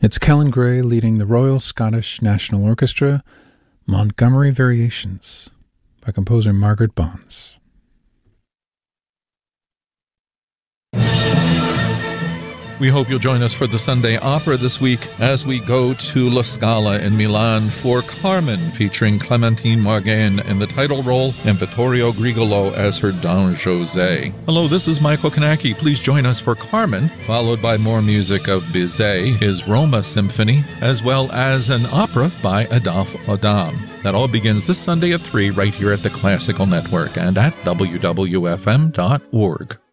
It's Kellen Gray leading the Royal Scottish National Orchestra, Montgomery Variations by composer Margaret Bonds. We hope you'll join us for the Sunday Opera this week as we go to La Scala in Milan for Carmen, featuring Clementine Margain in the title role and Vittorio Grigolo as her Don José. Hello, this is Michael Kanaki. Please join us for Carmen, followed by more music of Bizet, his Roma Symphony, as well as an opera by Adolphe Adam. That all begins this Sunday at 3 right here at the Classical Network and at wwfm.org.